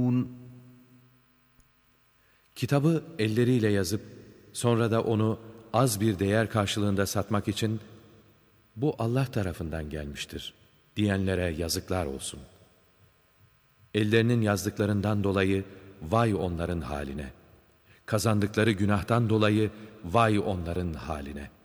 Kitabı elleriyle yazıp sonra da onu az bir değer karşılığında satmak için bu Allah tarafından gelmiştir diyenlere yazıklar olsun. Ellerinin yazdıklarından dolayı vay onların haline. Kazandıkları günahtan dolayı vay onların haline.